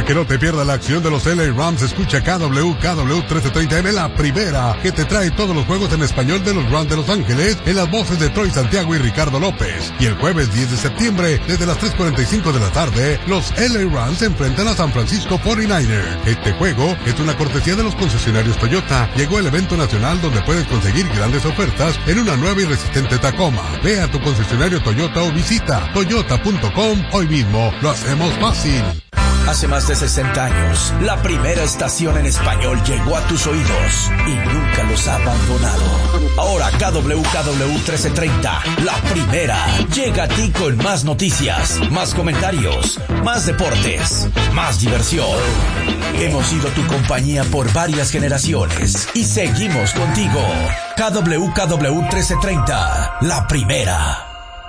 Para que no te pierdas la acción de los LA Rams, escucha KW 1330M, la primera, que te trae todos los juegos en español de los Rams de Los Ángeles, en las voces de Troy Santiago y Ricardo López. Y el jueves 10 de septiembre, desde las 3:45 de la tarde, los LA Rams se enfrentan a San Francisco 49ers. Este juego es una cortesía de los concesionarios Toyota. Llegó el evento nacional donde puedes conseguir grandes ofertas en una nueva y resistente Tacoma. Ve a tu concesionario Toyota o visita toyota.com hoy mismo. Lo hacemos fácil. Hace más de 60 años, la primera estación en español llegó a tus oídos y nunca los ha abandonado. Ahora KW 1330, la primera, llega a ti con más noticias, más comentarios, más deportes, más diversión. Hemos sido tu compañía por varias generaciones y seguimos contigo. KW 1330, la primera.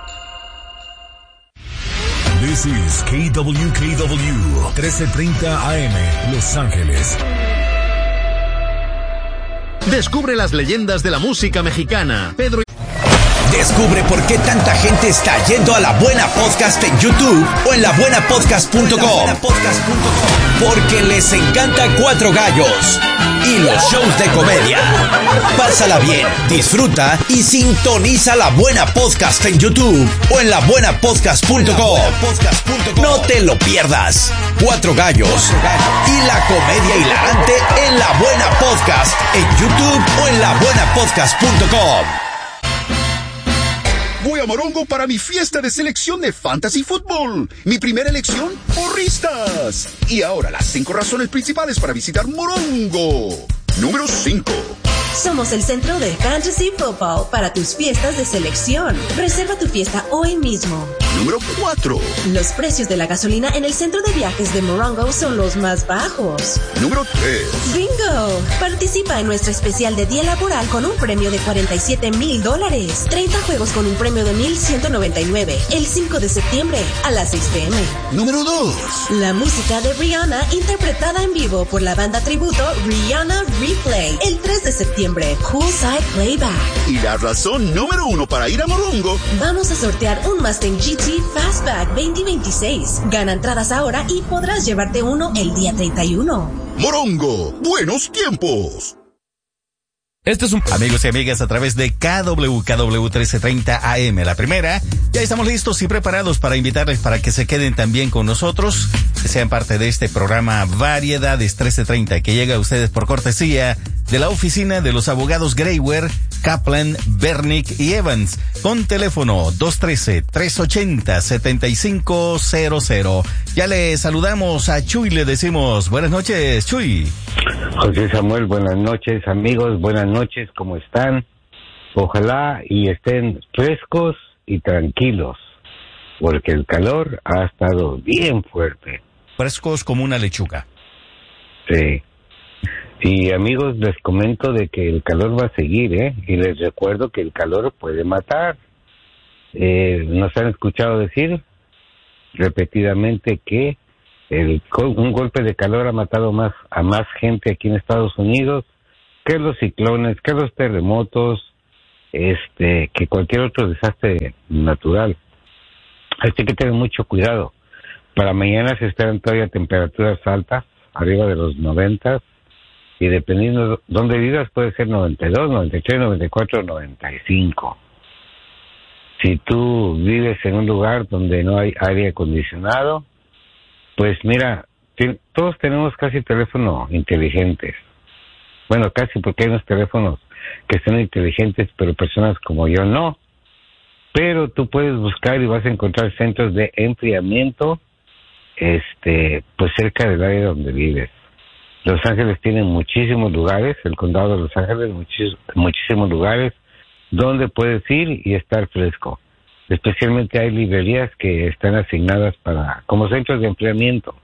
This is KWKW 1330 AM, Los Ángeles. Descubre las leyendas de la música mexicana. Descubre por qué tanta gente está yendo a La Buena Podcast en YouTube o en labuenapodcast.com. Porque les encanta Cuatro Gallos y los shows de comedia. Pásala bien, disfruta y sintoniza La Buena Podcast en YouTube o en labuenapodcast.com. No te lo pierdas. Cuatro Gallos y la comedia hilarante en La Buena Podcast en YouTube o en labuenapodcast.com. Voy a Morongo para mi fiesta de selección de Fantasy Football. Mi primera elección, porristas. Y ahora las 5 razones principales para visitar Morongo. Número 5. Somos el centro de Fantasy Football para tus fiestas de selección. Reserva tu fiesta hoy mismo. Número 4. Los precios de la gasolina en el centro de viajes de Morongo son los más bajos. Número 3. ¡Bingo! Participa en nuestro especial de día laboral con un premio de $47,000. 30 juegos con un premio de $1,199. El 5 de septiembre a las 6 p.m. Número 2. La música de Rihanna interpretada en vivo por la banda tributo Rihanna Replay. El 3 de septiembre. Poolside Playback. Y la razón número 1 para ir a Morongo. Vamos a sortear un Mustang GT Fastback 2026. Gana entradas ahora y podrás llevarte uno el día 31. Morongo, buenos tiempos. Este es un... Amigos y amigas, a través de KW 1330 AM, la primera, ya estamos listos y preparados para invitarles para que se queden también con nosotros, que sean parte de este programa Variedades 1330, que llega a ustedes por cortesía de la oficina de los abogados Greywer, Kaplan, Bernick y Evans, con teléfono 213-380-7500. Ya le saludamos a Chuy, le decimos buenas noches, Chuy. José Samuel, buenas noches, amigos, buenas noches, ¿cómo están? Ojalá y estén frescos y tranquilos, porque el calor ha estado bien fuerte. Frescos como una lechuga. Sí. Y amigos, les comento de que el calor va a seguir, y les recuerdo que el calor puede matar. Nos han escuchado decir repetidamente que un golpe de calor ha matado a más gente aquí en Estados Unidos que los ciclones, que los terremotos, que cualquier otro desastre natural. Así que tengan mucho cuidado. Para mañana se esperan todavía temperaturas altas, arriba de los 90, y dependiendo de dónde vivas puede ser 92, 93, 94, 95. Si tú vives en un lugar donde no hay aire acondicionado, pues mira, todos tenemos casi teléfonos inteligentes. Bueno, casi, porque hay unos teléfonos que son inteligentes, pero personas como yo no. Pero tú puedes buscar y vas a encontrar centros de enfriamiento, pues cerca del área donde vives. Los Ángeles tiene muchísimos lugares, el condado de Los Ángeles, muchísimos lugares donde puedes ir y estar fresco. Especialmente hay librerías que están asignadas como centros de enfriamiento.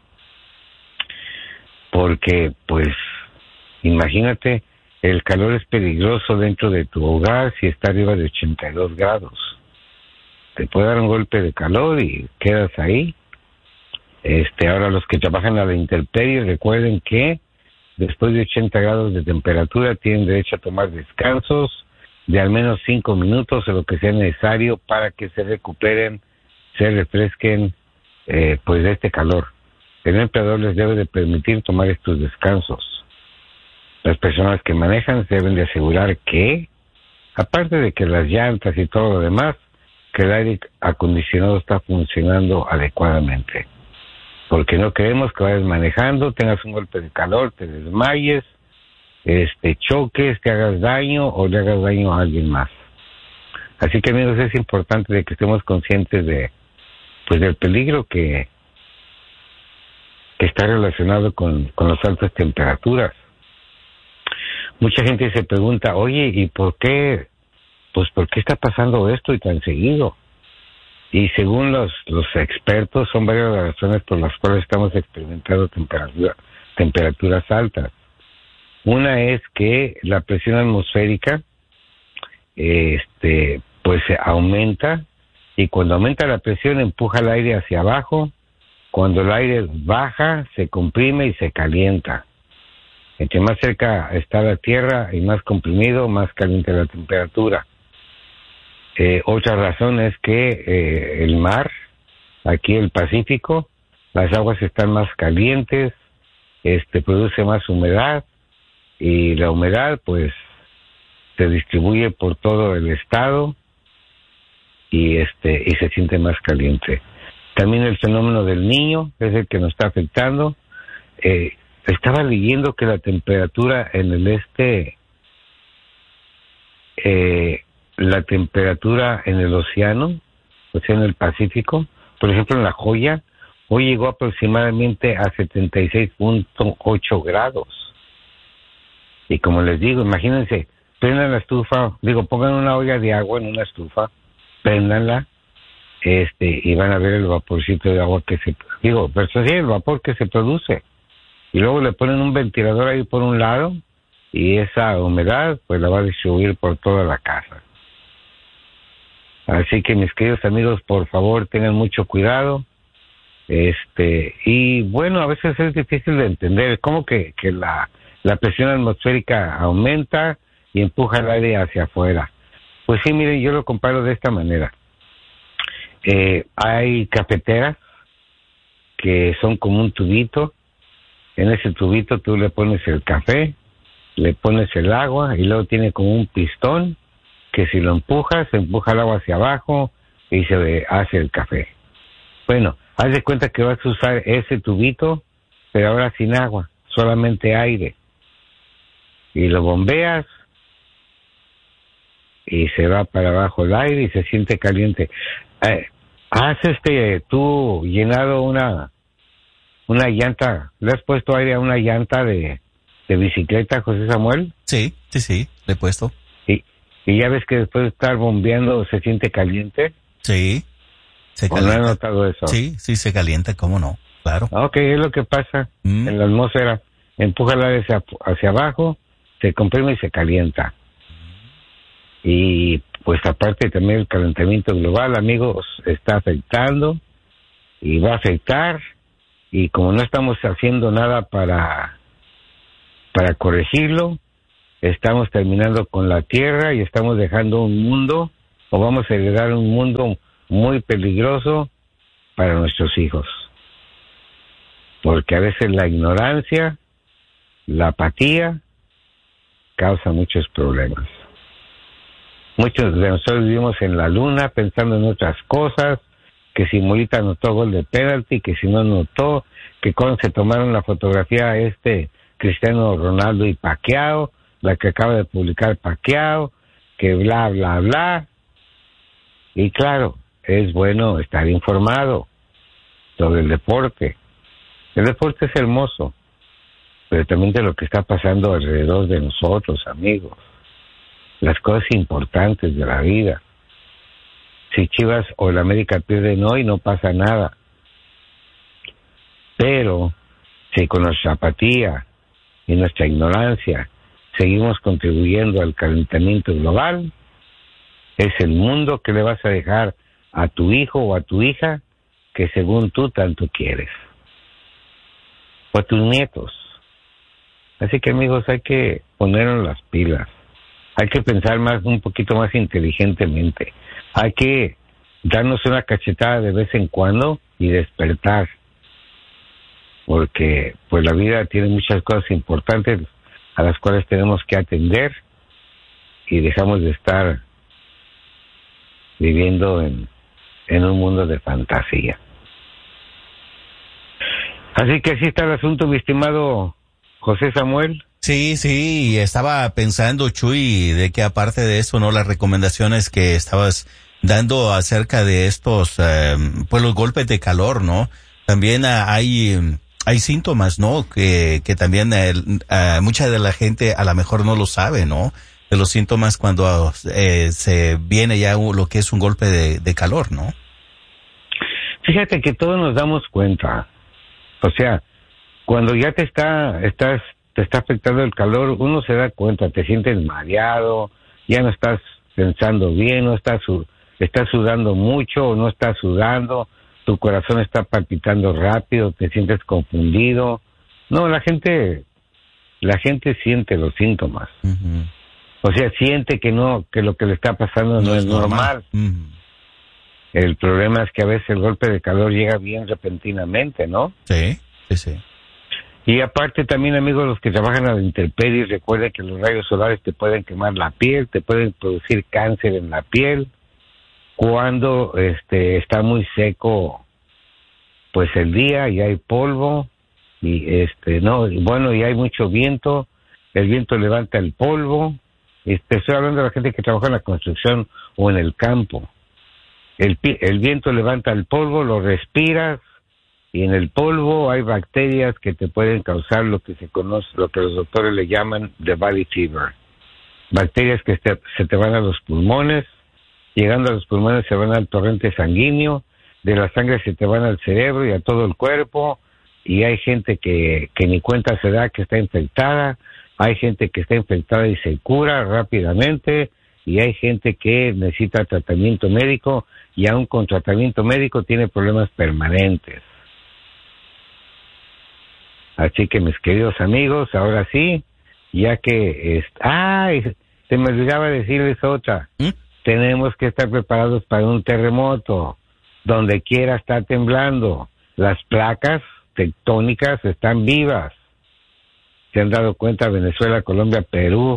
Porque, pues, imagínate, el calor es peligroso dentro de tu hogar si está arriba de 82 grados. Te puede dar un golpe de calor y quedas ahí. Ahora los que trabajan a la intemperie, recuerden que después de 80 grados de temperatura tienen derecho a tomar descansos de al menos 5 minutos o lo que sea necesario para que se recuperen, se refresquen, pues de este calor. el empleador les debe de permitir tomar estos descansos. Las personas que manejan deben de asegurar que, aparte de que las llantas y todo lo demás, que el aire acondicionado está funcionando adecuadamente. Porque no queremos que vayas manejando, tengas un golpe de calor, te desmayes, choques, te hagas daño o le hagas daño a alguien más. Así que, amigos, es importante de que estemos conscientes del peligro que está relacionado con las altas temperaturas. Mucha gente se pregunta, oye, ¿y por qué? Pues, ¿por qué está pasando esto y tan seguido? Y según los expertos, son varias las razones por las cuales estamos experimentando temperaturas altas. Una es que la presión atmosférica, pues se aumenta, y cuando aumenta la presión empuja el aire hacia abajo. Cuando el aire baja, se comprime y se calienta. Entre más cerca está la tierra y más comprimido, más caliente la temperatura. Otra razón es que el mar, aquí el Pacífico, las aguas están más calientes, produce más humedad, y la humedad pues se distribuye por todo el estado y se siente más caliente. También el fenómeno del Niño es el que nos está afectando. Estaba leyendo que la temperatura en el la temperatura en el océano, o sea, en el Pacífico, por ejemplo en La Joya, hoy llegó aproximadamente a 76.8 grados. Y como les digo, imagínense, prendan la estufa, pongan una olla de agua en una estufa, préndanla, y van a ver el vaporcito de agua pero sí, el vapor que se produce. Y luego le ponen un ventilador ahí por un lado, y esa humedad pues la va a distribuir por toda la casa. Así que, mis queridos amigos, por favor, tengan mucho cuidado. Y bueno, a veces es difícil de entender cómo que la presión atmosférica aumenta y empuja el aire hacia afuera. Pues sí, miren, yo lo comparo de esta manera. Hay cafeteras que son como un tubito. En ese tubito tú le pones el café, le pones el agua y luego tiene como un pistón que si lo empujas, se empuja el agua hacia abajo y se hace el café. Bueno, haz de cuenta que vas a usar ese tubito, pero ahora sin agua, solamente aire. Y lo bombeas y se va para abajo el aire y se siente caliente. ¿Has tú llenado una llanta? ¿Le has puesto aire a una llanta de bicicleta, José Samuel? Sí, le he puesto. ¿Y ya ves que después de estar bombeando se siente caliente? Sí, se calienta. ¿No has notado eso? Sí, se calienta, ¿cómo no? Claro. Ok, es lo que pasa en la atmósfera. Empuja el aire hacia abajo, se comprime y se calienta. Y pues aparte también el calentamiento global, amigos, está afectando y va a afectar. Y como no estamos haciendo nada para corregirlo, estamos terminando con la Tierra y estamos dejando un mundo, o vamos a heredar un mundo muy peligroso para nuestros hijos. Porque a veces la ignorancia, la apatía, causa muchos problemas. Muchos de nosotros vivimos en la luna pensando en otras cosas, que si Molita anotó gol de penalti, que si no anotó, que cuando se tomaron la fotografía Cristiano Ronaldo y Pacquiao, la que acaba de publicar Pacquiao, que bla, bla, bla. Y claro, es bueno estar informado sobre el deporte. El deporte es hermoso, pero también de lo que está pasando alrededor de nosotros, amigos. Las cosas importantes de la vida. Si Chivas o el América pierden hoy, no pasa nada. Pero si con nuestra apatía y nuestra ignorancia seguimos contribuyendo al calentamiento global, es el mundo que le vas a dejar a tu hijo o a tu hija que según tú tanto quieres. O a tus nietos. Así que, amigos, hay que ponernos las pilas. Hay que pensar un poquito más inteligentemente. Hay que darnos una cachetada de vez en cuando y despertar. porque pues la vida tiene muchas cosas importantes a las cuales tenemos que atender y dejamos de estar viviendo en un mundo de fantasía. Así que así está el asunto, mi estimado José Samuel. Sí, estaba pensando, Chuy, de que aparte de eso, ¿no? Las recomendaciones que estabas dando acerca de estos, pues los golpes de calor, ¿no? También hay síntomas, ¿no? Que también mucha de la gente a lo mejor no lo sabe, ¿no? De los síntomas cuando se viene ya lo que es un golpe de calor, ¿no? Fíjate que todos nos damos cuenta. O sea, cuando ya te está afectando el calor, uno se da cuenta, te sientes mareado, ya no estás pensando bien, no estás sudando mucho o no estás sudando, tu corazón está palpitando rápido, te sientes confundido. No, la gente siente los síntomas. Uh-huh. O sea, siente que lo que le está pasando no es normal. Uh-huh. El problema es que a veces el golpe de calor llega bien repentinamente, ¿no? Sí. Y aparte también, amigos, los que trabajan a la intemperie, recuerden que los rayos solares te pueden quemar la piel, te pueden producir cáncer en la piel. Cuando está muy seco, pues el día y hay polvo y y hay mucho viento, el viento levanta el polvo. Estoy hablando de la gente que trabaja en la construcción o en el campo. El viento levanta el polvo, lo respiras y en el polvo hay bacterias que te pueden causar lo que los doctores le llaman the valley fever. Bacterias que se te van a los pulmones, llegando a los pulmones se van al torrente sanguíneo, de la sangre se te van al cerebro y a todo el cuerpo, y hay gente que ni cuenta se da que está infectada, hay gente que está infectada y se cura rápidamente, y hay gente que necesita tratamiento médico y aún con tratamiento médico tiene problemas permanentes. Así que mis queridos amigos, ahora sí, ya que se me olvidaba decirles otra. Tenemos que estar preparados para un terremoto. Donde quiera está temblando. Las placas tectónicas están vivas. Se han dado cuenta Venezuela, Colombia, Perú,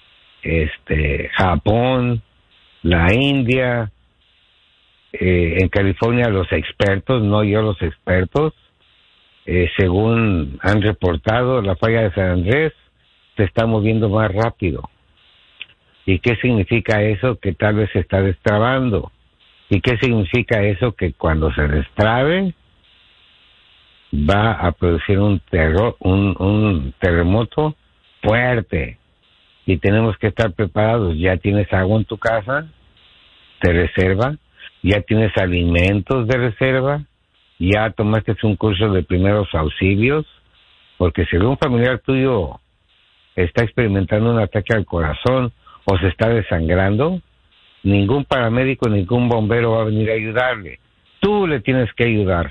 Japón, la India, en California los expertos, no yo los expertos, según han reportado, la falla de San Andrés se está moviendo más rápido. ¿Y qué significa eso? Que tal vez se está destrabando. ¿Y qué significa eso? Que cuando se destrabe va a producir un terremoto fuerte. Y tenemos que estar preparados. ¿Ya tienes agua en tu casa de reserva? ¿Ya tienes alimentos de reserva? ¿Ya tomaste un curso de primeros auxilios? Porque si algún familiar tuyo está experimentando un ataque al corazón o se está desangrando, ningún paramédico, ningún bombero va a venir a ayudarle. Tú le tienes que ayudar.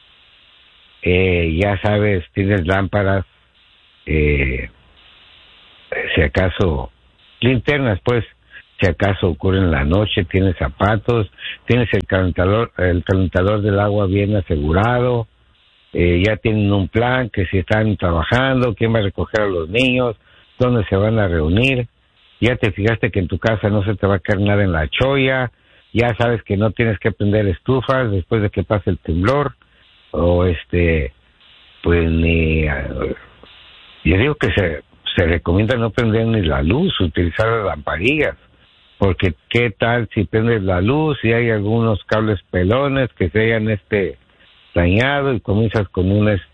Ya sabes, tienes lámparas, si acaso, linternas, pues, si acaso ocurre en la noche, tienes zapatos, tienes el calentador del agua bien asegurado, ya tienen un plan que si están trabajando, quién va a recoger a los niños, dónde se van a reunir. Ya te fijaste que en tu casa no se te va a caer nada en la cholla, ya sabes que no tienes que prender estufas después de que pase el temblor, o pues yo digo que se recomienda no prender ni la luz, utilizar las lamparillas, porque qué tal si prendes la luz y hay algunos cables pelones que se hayan dañado y comienzas con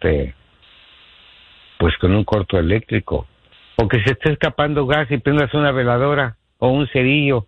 pues con un corto eléctrico. O que se esté escapando gas y prendas una veladora o un cerillo.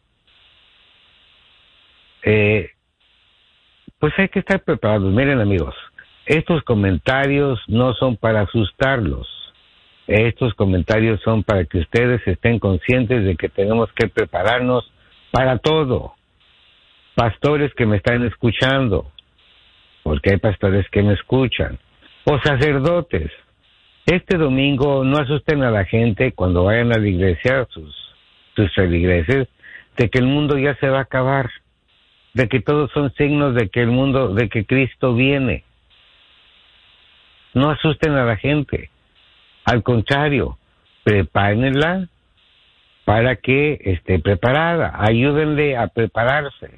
Pues hay que estar preparados. Miren, amigos, estos comentarios no son para asustarlos. Estos comentarios son para que ustedes estén conscientes de que tenemos que prepararnos para todo. Pastores que me están escuchando, porque hay pastores que me escuchan, o sacerdotes. Este domingo no asusten a la gente cuando vayan a la iglesia, sus feligreses, de que el mundo ya se va a acabar, de que todos son signos de que de que Cristo viene. no asusten a la gente. Al contrario, prepárenla para que esté preparada. Ayúdenle a prepararse.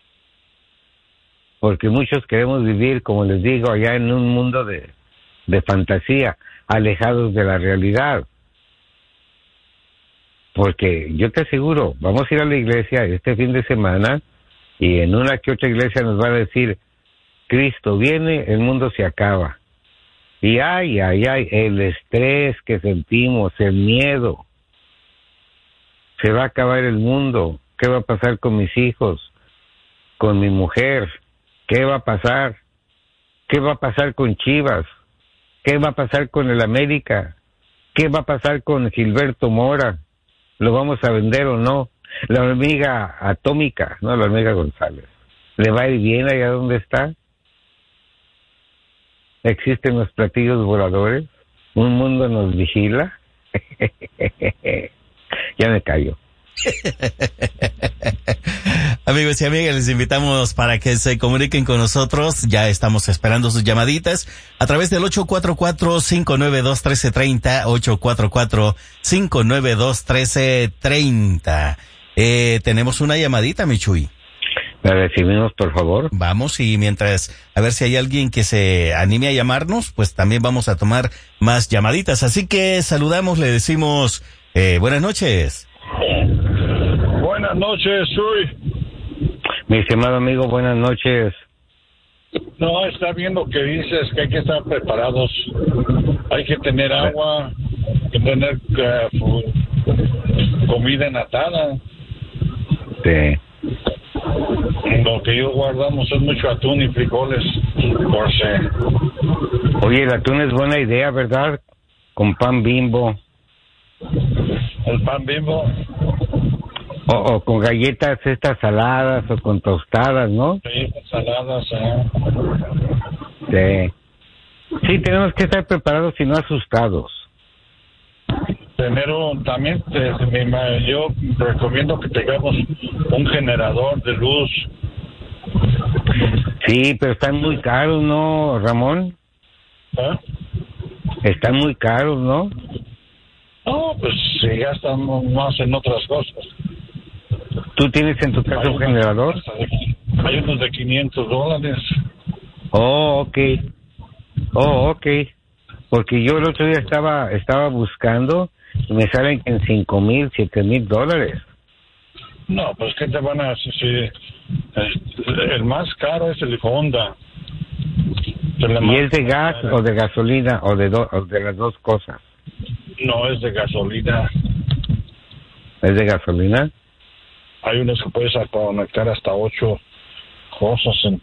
Porque muchos queremos vivir, como les digo, allá en un mundo de fantasía, alejados de la realidad. Porque yo te aseguro, vamos a ir a la iglesia este fin de semana y en una que otra iglesia nos va a decir, Cristo viene, el mundo se acaba. Y ay, el estrés que sentimos, el miedo. Se va a acabar el mundo. ¿Qué va a pasar con mis hijos? Con mi mujer. ¿Qué va a pasar? ¿Qué va a pasar con Chivas? ¿Qué va a pasar con el América? ¿Qué va a pasar con Gilberto Mora? ¿Lo vamos a vender o no? La hormiga atómica, no la hormiga González. ¿Le va a ir bien allá donde está? ¿Existen los platillos voladores? ¿Un mundo nos vigila? Ya me callo. Amigos y amigas, les invitamos para que se comuniquen con nosotros. Ya estamos esperando sus llamaditas a través del 844-592-1330, 844-592-1330. Tenemos una llamadita, Michuy. ¿La recibimos, por favor? Vamos, y mientras, a ver si hay alguien que se anime a llamarnos, pues también vamos a tomar más llamaditas. Así que saludamos, le decimos, buenas noches. Buenas noches, Chuy. Mi estimado amigo, buenas noches. No, está bien lo que dices, que hay que estar preparados. Hay que tener agua, hay que tener comida enlatada. Sí. Lo que yo guardamos es mucho atún y frijoles, por si. Oye, el atún es buena idea, ¿verdad? Con pan Bimbo. El pan Bimbo. O con galletas estas saladas o con tostadas, ¿no? Sí, saladas, Sí. Sí, tenemos que estar preparados y no asustados. Primero, también yo recomiendo que tengamos un generador de luz. Sí, pero están muy caros, ¿no, Ramón? ¿Ah? Están muy caros, ¿no? No, pues se gastan más en otras cosas. ¿Tú tienes en tu casa un generador? Hay unos de $500. Oh, ok. Porque yo el otro día estaba buscando y me salen en $5,000, $7,000. No, pues ¿qué te van a hacer? Si el más caro es el Honda. ¿Y es de gas o de gasolina o de las dos cosas? No, es de gasolina. ¿Es de gasolina? Hay unos que puedes conectar hasta 8 cosas en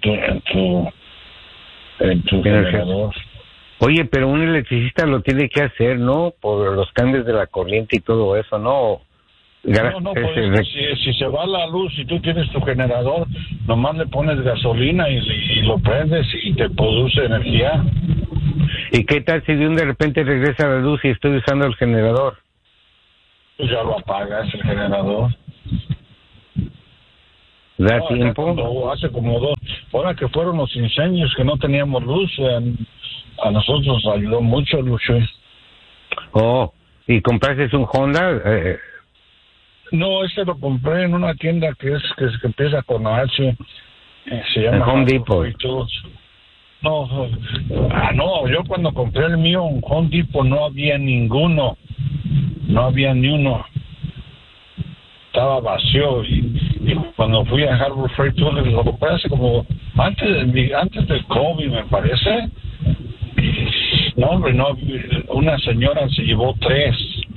tu generador. Oye, pero un electricista lo tiene que hacer, ¿no? Por los cambios de la corriente y todo eso, ¿no? No, pues, si se va la luz y tú tienes tu generador, nomás le pones gasolina y lo prendes y te produce energía. ¿Y qué tal si de repente regresa la luz y estoy usando el generador? Pues ya lo apagas el generador. ¿Da tiempo? Hace como ahora que fueron los incendios que no teníamos luz, a nosotros nos ayudó mucho, Lucho. Oh, ¿y compraste un Honda? No, ese lo compré en una tienda que empieza con H. Se llama Home Depot. No, yo cuando compré el mío en Home Depot no había ninguno. No había ni uno. Estaba vacío y cuando fui a Harbor Freight Tools lo compré hace como antes del COVID, me parece. No, hombre, no, una señora se llevó 3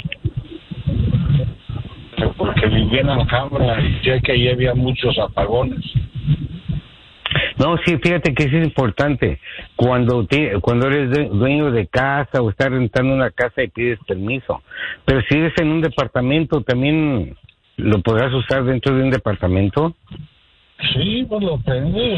porque vivía en Alhambra y ya que ahí había muchos apagones. No, sí, fíjate que eso es importante. Cuando eres dueño de casa o estás rentando una casa y pides permiso. Pero si eres en un departamento, ¿también lo podrás usar dentro de un departamento? Sí, pues lo prendes.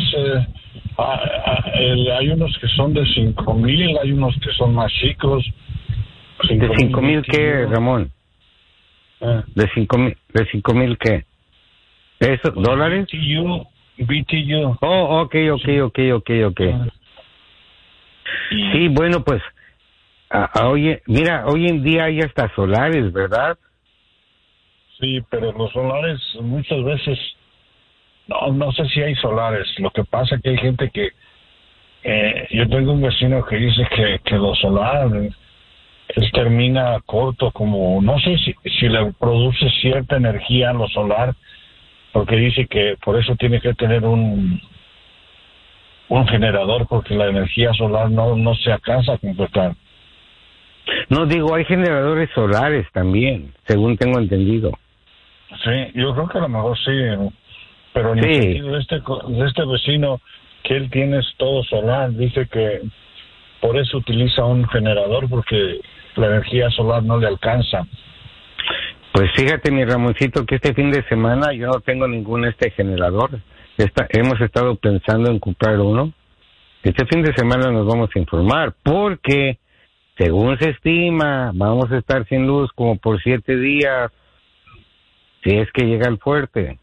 Hay unos que son de 5,000, hay unos que son más chicos. ¿De 5,000 qué, Ramón? ¿De 5,000 qué? ¿Eso? ¿Dólares? BTU. Oh, ok. Sí, bueno, pues, oye, mira, hoy en día hay hasta solares, ¿verdad? Sí, pero los solares muchas veces, no sé si hay solares. Lo que pasa es que hay gente que, yo tengo un vecino que dice que los solares, él termina corto, como, no sé si le produce cierta energía a lo solar, porque dice que por eso tiene que tener un generador, porque la energía solar no se alcanza a completar. No, digo, hay generadores solares también, según tengo entendido. Sí, yo creo que a lo mejor sí, pero en el sentido de este vecino, que él tiene todo solar, dice que por eso utiliza un generador, porque la energía solar no le alcanza. Pues fíjate, mi Ramoncito, que este fin de semana yo no tengo ningún generador. Hemos estado pensando en comprar uno. Este fin de semana nos vamos a informar, porque según se estima, vamos a estar sin luz como por 7 días, si es que llega el fuerte.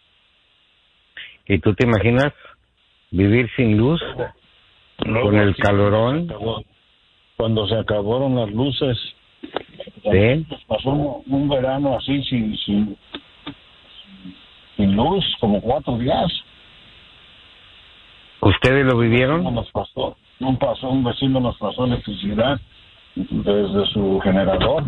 ¿Y tú te imaginas vivir sin luz con el calorón? Cuando se acabaron las luces, ¿sí? Pasó un verano así sin luz, como 4 días. ¿Ustedes lo vivieron? Un vecino nos pasó electricidad desde su generador.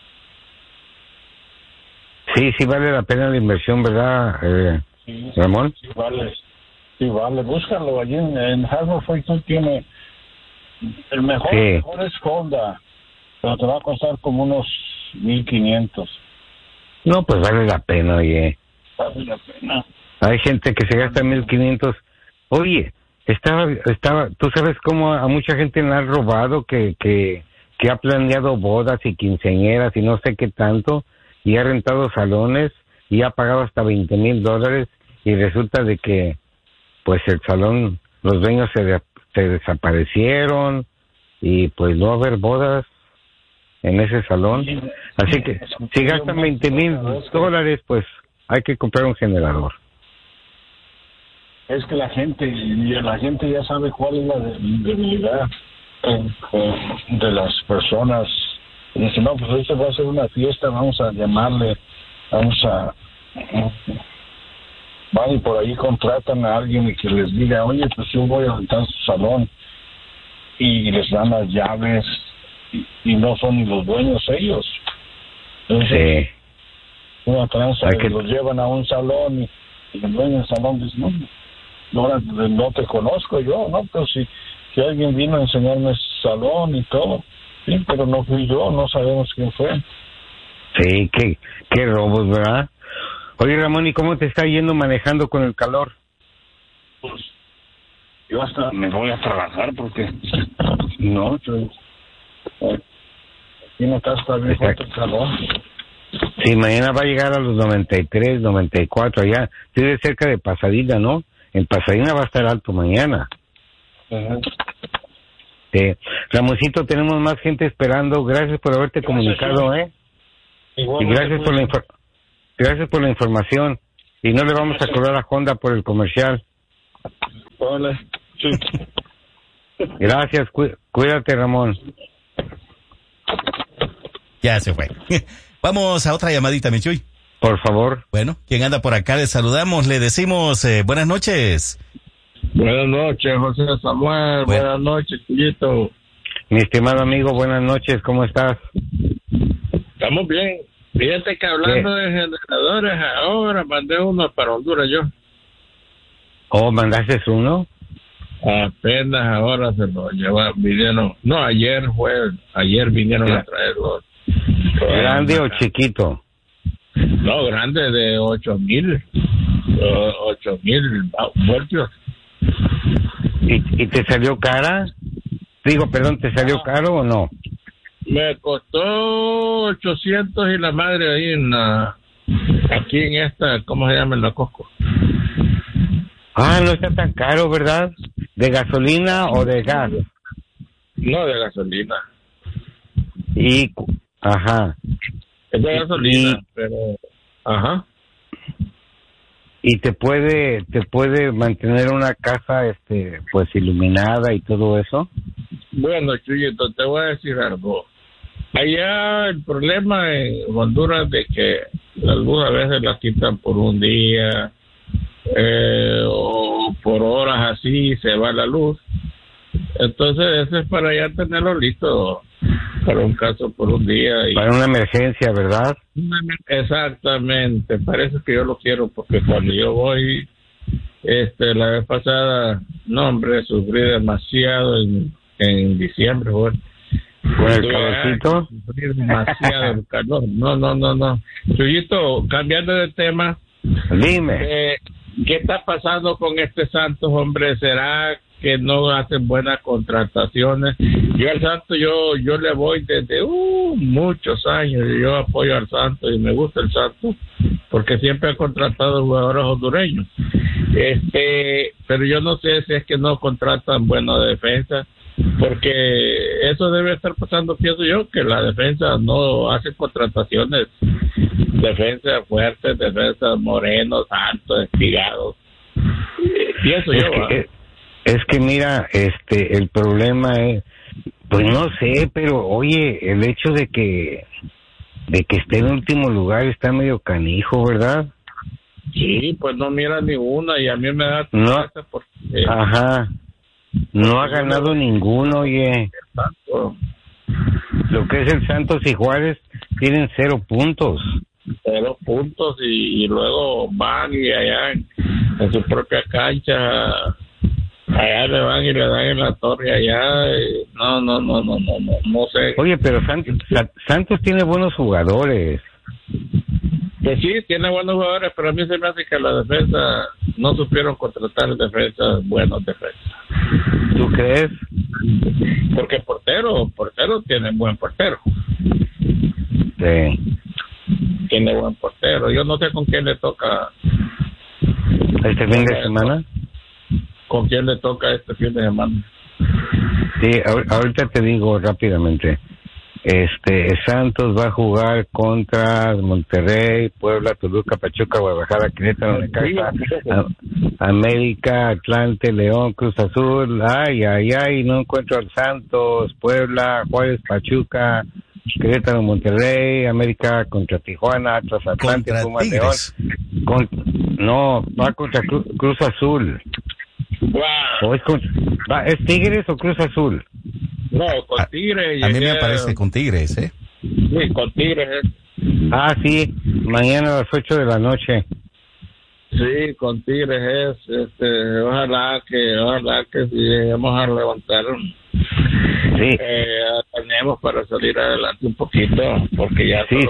Sí vale la pena la inversión, ¿verdad, Ramón? Sí vale, búscalo allí en Harbor Freight. Tiene el mejor es Honda, pero te va a costar como unos 1,500. No, pues vale la pena, oye. Vale la pena. Hay gente que se gasta 1,500. Oye, estaba, tú sabes cómo a mucha gente le han robado que ha planeado bodas y quinceañeras y no sé qué tanto, y ha rentado salones y ha pagado hasta $20,000, y resulta de que pues el salón, los dueños se desaparecieron y pues no va a haber bodas en ese salón. Así que si gastan $20,000, pues hay que comprar un generador. Es que la gente ya sabe cuál es la debilidad de las personas. Y dice, no, pues esto va a ser una fiesta, vamos a llamarle, van y por ahí contratan a alguien y que les diga, oye, pues yo voy a rentar su salón, y les dan las llaves, y no son ni los dueños ellos. Entonces, una tranza, los llevan a un salón y el dueño del salón dice, no te conozco yo, ¿no? Pero si alguien vino a enseñarme ese salón y todo, sí, pero no fui yo, no sabemos quién fue. Sí, qué robos, ¿verdad? Oye, Ramón, ¿y cómo te está yendo manejando con el calor? Pues yo hasta me voy a trabajar porque no, aquí no está bien fuerte el calor. Sí, mañana va a llegar a los 93, 94 allá. Estoy cerca de Pasadena, ¿no? En Pasadena va a estar alto mañana. Uh-huh. Ramoncito, tenemos más gente esperando. Gracias por haberte comunicado, ¿eh? Y gracias por la información. Y no le vamos a cobrar a Honda por el comercial. Hola. Sí. Gracias, cuídate, Ramón. Ya se fue. Vamos a otra llamadita, Michuy. Por favor. Bueno, quien anda por acá, le saludamos, le decimos buenas noches. Buenas noches, José Samuel. Buenas noches, Chuyito. Mi estimado amigo, buenas noches, ¿cómo estás? Estamos bien. Fíjate que hablando de generadores, ahora mandé uno para Honduras yo. ¿Oh, mandaste uno? Apenas ahora se lo vinieron. No, ayer vinieron a traerlo. ¿Grande o chiquito? No, grande, de 8,000 voltios. ¿Y te salió cara? ¿te salió caro o no? Me costó 800 y la madre ahí aquí en esta, ¿cómo se llama? En la Costco. Ah, no está tan caro, ¿verdad? ¿De gasolina o de gas? No, de gasolina. Ajá. Es de gasolina, pero... Ajá. ¿Y te puede mantener una casa, pues, iluminada y todo eso? Bueno, Chuyito, te voy a decir algo. Allá el problema en Honduras de que la luz a veces la quitan por un día o por horas así se va la luz. Entonces eso es para ya tenerlo listo para un caso por un día. Para una emergencia, ¿verdad? Exactamente, parece que yo lo quiero porque cuando yo voy, la vez pasada, no hombre, sufrí demasiado en diciembre, bueno. ¿Con el calorcito? Sufrí demasiado el calor. No. Chuyito, cambiando de tema. Dime. ¿Qué está pasando con este Santos, hombre? ¿Será que no hacen buenas contrataciones? Yo al Santos, yo le voy desde muchos años. Yo apoyo al Santos y me gusta el Santos porque siempre ha contratado jugadores hondureños. Pero yo no sé si es que no contratan buena defensa, porque eso debe estar pasando, pienso yo, que la defensa no hace contrataciones, defensa fuertes, defensa Moreno, Santos, Espigados. Pienso es que mira, el problema es, pues no sé, pero oye, el hecho de que esté en último lugar está medio canijo, ¿verdad? Sí, pues no mira ninguna y a mí me da tristeza porque ajá. No ha ganado ninguno, oye. Lo que es el Santos y Juárez tienen 0 puntos. 0 puntos y luego van y allá en su propia cancha, allá le van y le dan en la torre allá. No sé. Oye, pero Santos tiene buenos jugadores. Que sí, tiene buenos jugadores, pero a mí se me hace que la defensa no supieron contratar buenos defensas. ¿Tú crees? Porque portero tiene buen portero. Sí. Tiene buen portero. Yo no sé con quién le toca. ¿Este fin de semana? ¿Con quién le toca este fin de semana? Sí, ahorita te digo rápidamente. Santos va a jugar contra Monterrey, Puebla, Toluca, Pachuca, Guadalajara, Querétaro, Necaxa, América, Atlante, León, Cruz Azul. Ay, no encuentro al Santos, Puebla, Juárez, Pachuca, Querétaro, Monterrey, América contra Tijuana, Atlas, Atlante, Pumas, León. No, va contra Cruz Azul. Wow. ¿Es Tigres o Cruz Azul? No, con Tigres. A mí me parece con Tigres, ¿eh? Sí, con Tigres. Sí, mañana a las 8 de la noche. Sí, con Tigres es. Ojalá que si lleguemos a levantar. Sí. Tenemos para salir adelante un poquito, porque ya. Sí,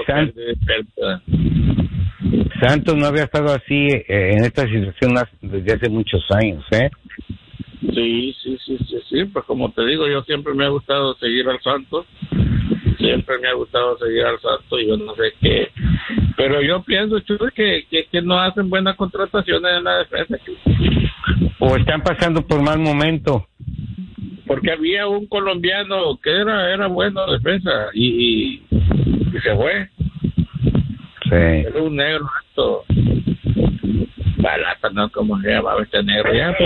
Santos no había estado así en esta situación desde hace muchos años, ¿eh? Sí, pues como te digo, yo siempre me ha gustado seguir al Santos, y yo no sé qué, pero yo pienso, Chuy, que no hacen buenas contrataciones en la defensa. O están pasando por mal momento. Porque había un colombiano que era bueno defensa y se fue. Sí. Era un negro alto. Balata, ¿no? ¿Cómo se llamaba este negro? Ya,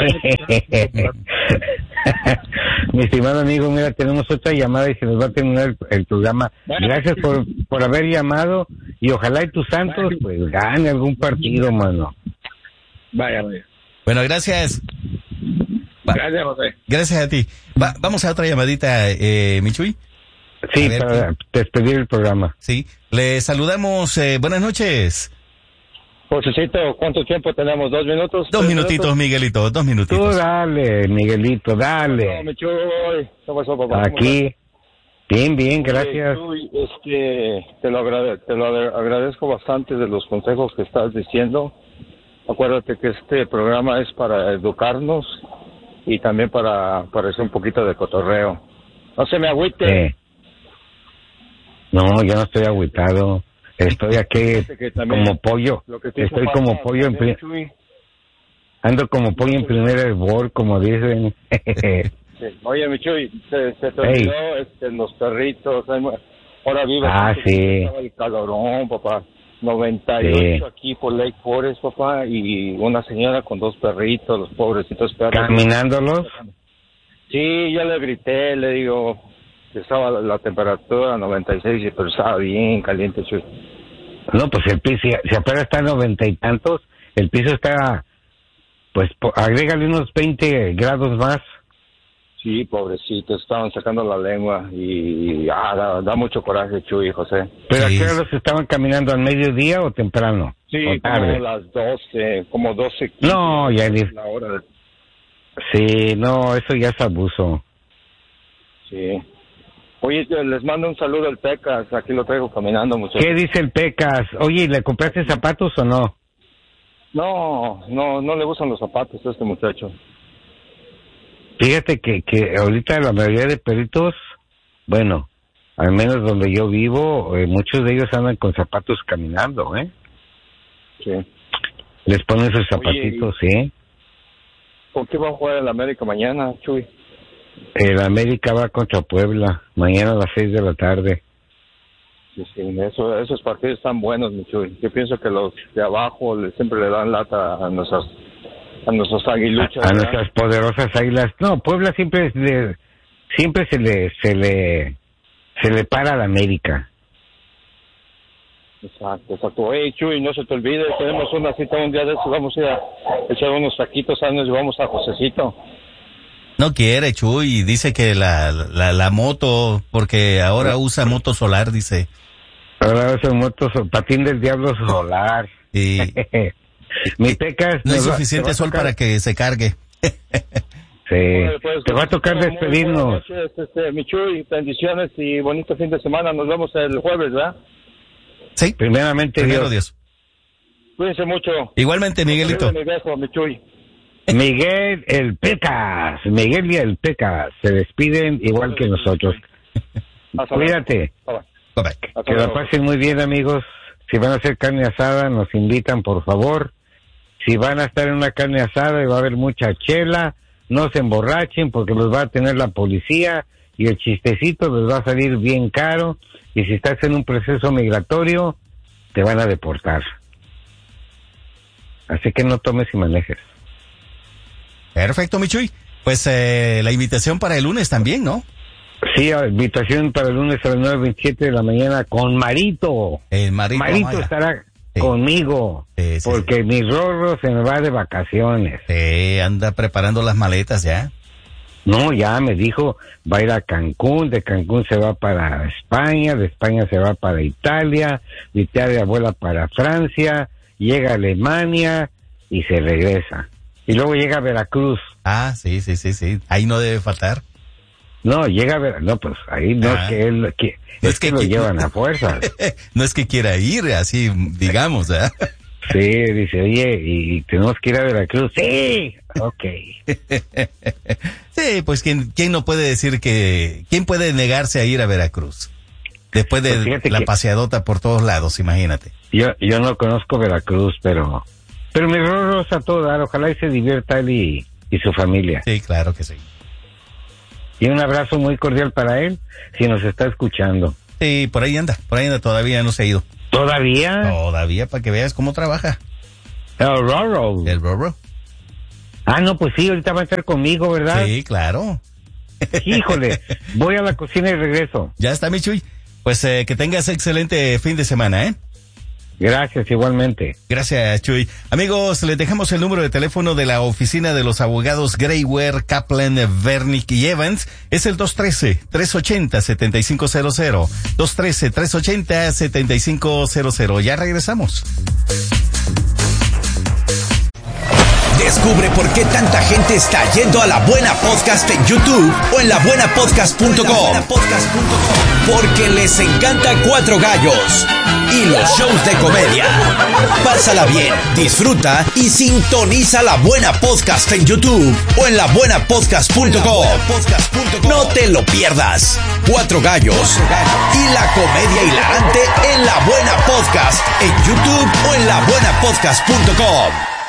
Mi estimado amigo, mira, tenemos otra llamada y se nos va a terminar el programa. Gracias por haber llamado y ojalá y tus Santos pues gane algún partido, mano. Vaya. Bueno, gracias. Gracias, José. Gracias a ti. Vamos a otra llamadita, Michuy. Sí, para despedir el programa. Sí, le saludamos. Buenas noches. Josecito, ¿cuánto tiempo tenemos? ¿2 minutos? 2 minutitos, Miguelito, 2 minutitos. Tú dale, Miguelito, dale. No, ¿Qué pasó, papá? Aquí, bien, gracias. Te lo agradezco bastante de los consejos que estás diciendo. Acuérdate que este programa es para educarnos y también para hacer un poquito de cotorreo. No se me agüite. No, yo no estoy agüitado. Estoy aquí como pollo. Estoy como pollo ando como pollo en primer hervor, como dicen. Sí. Oye, Michuy, se te olvidó los perritos. Ahora vive sí. El calorón, papá. 98 aquí por Lake Forest, papá, y una señora con 2 perritos, los pobrecitos perros. ¿Caminándolos? Sí, yo le grité, le digo que estaba la temperatura 96, pero estaba bien caliente, Chuy. No, pues el piso, si apenas está a 90 y tantos, el piso está, pues agrégale unos 20 grados más. Sí, pobrecitos, estaban sacando la lengua y da mucho coraje, Chuy, José. ¿Pero a qué hora los estaban caminando, al mediodía o temprano? Sí, o tarde. como las 12, como 12. No, ya ni... La hora. Sí, no, eso ya es abuso. Sí. Oye, les mando un saludo al Pecas, aquí lo traigo caminando, muchachos. ¿Qué dice el Pecas? Oye, ¿le compraste zapatos o no? No le gustan los zapatos a este muchacho. Fíjate que ahorita la mayoría de perritos, bueno, al menos donde yo vivo, muchos de ellos andan con zapatos caminando, ¿eh? Sí. Les ponen sus zapatitos, ¿sí? ¿Con qué va a jugar el América mañana, Chuy? El América va contra Puebla, mañana a las 6 de la tarde. Sí, esos partidos están buenos, mi Chuy. Yo pienso que los de abajo siempre le dan lata a nuestras aguiluchas. A nuestras poderosas águilas. No, Puebla siempre se le para a la América. Exacto. Oye, Chuy, no se te olvide, tenemos una cita un día de eso, vamos a ir a echar unos taquitos, nos llevamos a Josecito. No quiere, Chuy, dice que la moto, porque ahora usa moto solar, dice. Ahora usa moto, patín del diablo solar. Y mi Pecas... No hay suficiente sol para que se cargue. Sí, pues, te va a tocar despedirnos. Mi Chuy, bendiciones y bonito fin de semana, nos vemos el jueves, ¿verdad? Sí. Primeramente Dios. Cuídense mucho. Igualmente, Miguelito. Mi beso, mi Chuy. Miguel el Pecas, Miguel y el Pecas se despiden igual que nosotros. Cuídate. Bye-bye. Que la pasen muy bien, amigos. Si van a hacer carne asada, nos invitan, por favor. Si van a estar en una carne asada y va a haber mucha chela, no se emborrachen porque los va a tener la policía y el chistecito les va a salir bien caro. Y si estás en un proceso migratorio, te van a deportar. Así que no tomes y manejes. Perfecto, Michuy. Pues la invitación para el lunes también, ¿no? Sí, invitación para el lunes a las 9:27 de la mañana con Marito. El Marito Marito estará conmigo, porque mi Rorro se me va de vacaciones. Anda preparando las maletas ya. No, ya me dijo, va a ir a Cancún, de Cancún se va para España, de España se va para Italia, de Italia vuela para Francia, llega a Alemania y se regresa. Y luego llega a Veracruz. Ah, sí. Ahí no debe faltar. No, llega a Veracruz. No, pues ahí no es que él... es que lo llevan a fuerza. No es que quiera ir, así digamos, ¿eh? Sí, dice, oye, y tenemos que ir a Veracruz. Sí, ok. Sí, pues ¿quién no puede decir que... ¿Quién puede negarse a ir a Veracruz? Después de la paseadota por todos lados, imagínate. Yo no conozco Veracruz, pero mi Rorro es a todo dar. Ojalá y se divierta él y su familia. Sí, claro que sí. Y un abrazo muy cordial para él, si nos está escuchando. Sí, por ahí anda, todavía no se ha ido. ¿Todavía? Todavía, para que veas cómo trabaja. El Rorro. El Rorro. Ah, no, pues sí, ahorita va a estar conmigo, ¿verdad? Sí, claro. Híjole, voy a la cocina y regreso. Ya está, Michuy. Pues que tengas excelente fin de semana, ¿eh? Gracias, igualmente. Gracias, Chuy. Amigos, les dejamos el número de teléfono de la oficina de los abogados Grayware, Kaplan, Vernick y Evans. Es el 213-380-7500. 213-380-7500. Ya regresamos. Descubre por qué tanta gente está yendo a La Buena Podcast en YouTube o en labuenapodcast.com. Porque les encanta Cuatro Gallos y los shows de comedia. Pásala bien, disfruta y sintoniza La Buena Podcast en YouTube o en labuenapodcast.com. No te lo pierdas. Cuatro Gallos y la comedia hilarante en La Buena Podcast en YouTube o en labuenapodcast.com.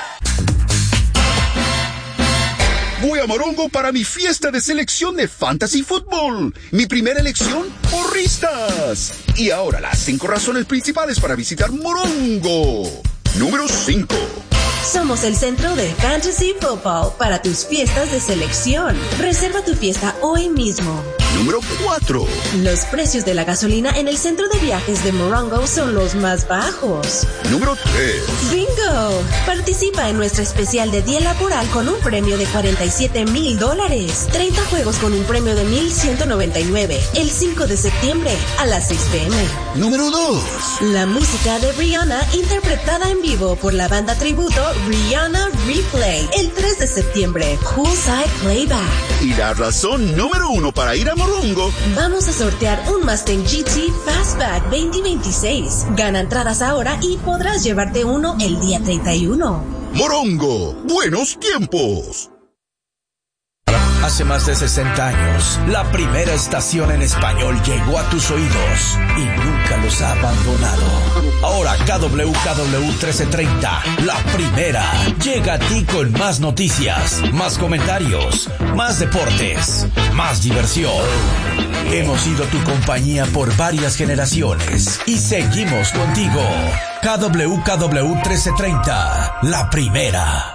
Voy a Morongo para mi fiesta de selección de Fantasy Football. Mi primera elección, porristas. Y ahora las 5 razones principales para visitar Morongo. Número 5. Somos el centro de Fantasy Football para tus fiestas de selección. Reserva tu fiesta hoy mismo. Número 4. Los precios de la gasolina en el centro de viajes de Morongo son los más bajos. Número 3. ¡Bingo! Participa en nuestra especial de día laboral con un premio de $47,000. 30 juegos con un premio de $1,199. El 5 de septiembre a las 6 p.m. Número 2. La música de Rihanna interpretada en vivo por la banda tributo Rihanna Replay. El 3 de septiembre. Poolside Playback. Y la razón número 1 para ir a Morongo. Vamos a sortear un Mustang GT Fastback 2026. Gana entradas ahora y podrás llevarte uno el día 31. Morongo, buenos tiempos. Hace más de 60 años, la primera estación en español llegó a tus oídos y nunca los ha abandonado. Ahora KWKW 1330, la primera, llega a ti con más noticias, más comentarios, más deportes, más diversión. Hemos sido tu compañía por varias generaciones y seguimos contigo. KWKW 1330, la primera.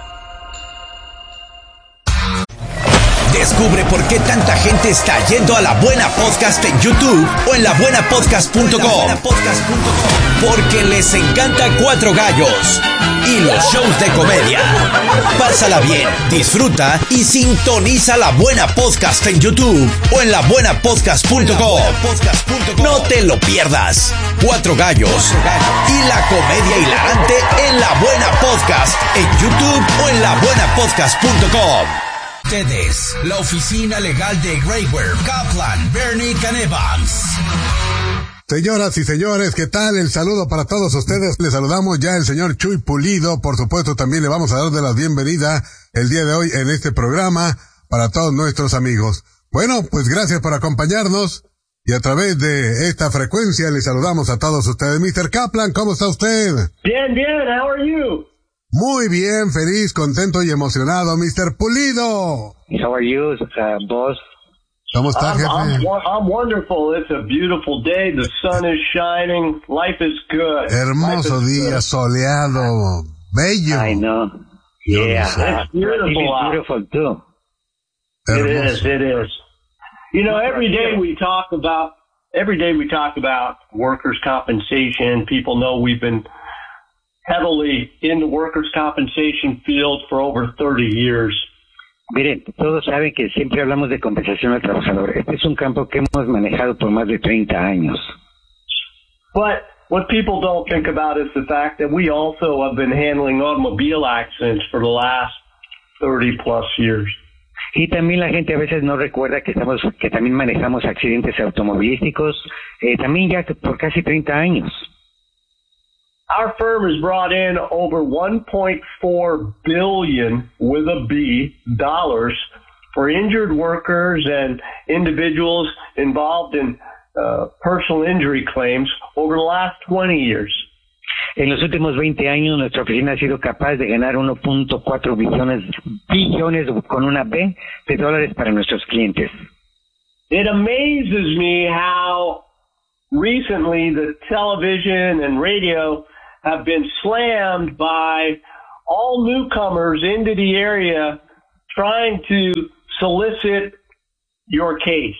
Descubre por qué tanta gente está yendo a La Buena Podcast en YouTube o en labuenapodcast.com. Porque les encanta Cuatro Gallos y los shows de comedia. Pásala bien, disfruta y sintoniza La Buena Podcast en YouTube o en labuenapodcast.com. No te lo pierdas. Cuatro Gallos y la comedia hilarante en La Buena Podcast en YouTube o en labuenapodcast.com. Ustedes, la oficina legal de Graywear, Kaplan, Bernie Evans. Señoras y señores, ¿qué tal? El saludo para todos ustedes. Les saludamos ya el señor Chuy Pulido. Por supuesto, también le vamos a dar de la bienvenida el día de hoy en este programa para todos nuestros amigos. Bueno, pues gracias por acompañarnos y a través de esta frecuencia les saludamos a todos ustedes. Mr. Kaplan, ¿cómo está usted? Bien, how are you? Muy bien, feliz, contento y emocionado, Mr. Pulido. How are you, boss? ¿Cómo está, jefe? I'm wonderful. It's a beautiful day. The sun is shining. Life is good. Hermoso día, soleado, bello. I know. Yeah, it's beautiful too. It is. You know, every day we talk about workers' compensation. People know we've been heavily in the workers' compensation field for over 30 years. Miren, todos saben que siempre hablamos de compensación al trabajador. Este es un campo que hemos manejado por más de 30 años. But what people don't think about is the fact that we also have been handling automobile accidents for the last 30 plus years. Y también la gente a veces no recuerda que también manejamos accidentes automovilísticos, también ya por casi 30 años. Our firm has brought in over $1.4 billion with a B dollars for injured workers and individuals involved in personal injury claims over the last 20 years. En los últimos 20 años nuestra oficina ha sido capaz de ganar 1.4 billones con una B de dólares para nuestros clientes. It amazes me how recently the television and radio have been slammed by all newcomers into the area trying to solicit your case.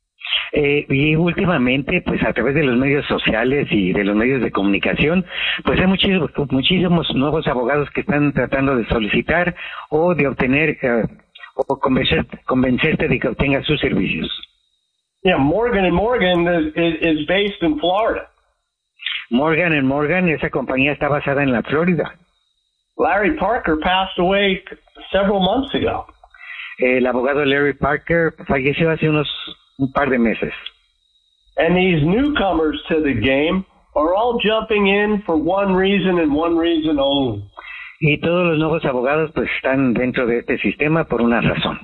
Y últimamente, pues a través de los medios sociales y de los medios de comunicación, pues hay muchísimos nuevos abogados que están tratando de solicitar o de obtener o convencerte de que obtengas sus servicios. Yeah, Morgan & Morgan is based in Florida. Morgan & Morgan, esa compañía está basada en la Florida. Larry Parker passed away several months ago. El abogado Larry Parker falleció hace un par de meses. And these newcomers to the game are all jumping in for one reason and one reason only. Y todos los nuevos abogados pues están dentro de este sistema por una razón.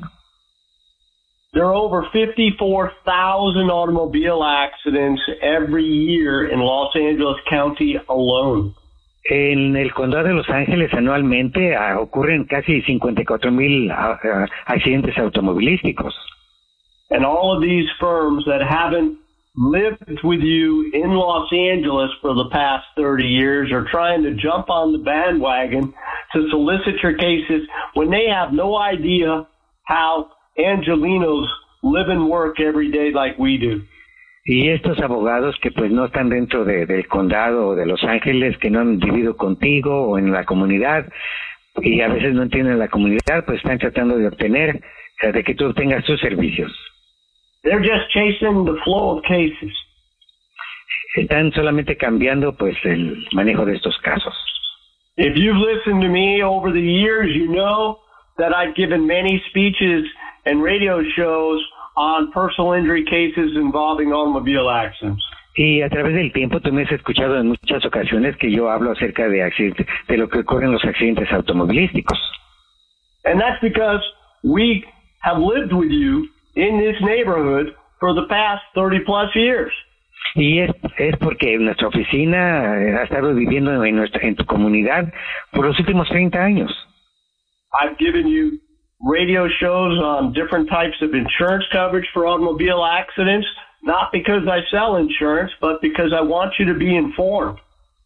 There are over 54,000 automobile accidents every year in Los Angeles County alone. En el condado de Los Ángeles anualmente ocurren casi 54,000 accidentes automovilísticos. And all of these firms that haven't lived with you in Los Angeles for the past 30 years are trying to jump on the bandwagon to solicit your cases when they have no idea how Angelinos live and work every day like we do. Y estos abogados que pues no están dentro del condado o de Los Ángeles, que no han vivido contigo o en la comunidad, y a veces no entienden la comunidad, pues están tratando de obtener, de que tú obtengas tus servicios. They're just chasing the flow of cases. Están solamente cambiando pues el manejo de estos casos. If you've listened to me over the years, you know that I've given many speeches and radio shows on personal injury cases involving automobile accidents. Y a través del tiempo tú me has escuchado en muchas ocasiones que yo hablo acerca de accidentes, de lo que ocurre en los accidentes automovilísticos. And that's because we have lived with you in this neighborhood for the past 30 plus years. Y es porque nuestra oficina ha estado viviendo en tu comunidad por los últimos 30 años. I've given you radio shows on different types of insurance coverage for automobile accidents, not because I sell insurance, but because I want you to be informed.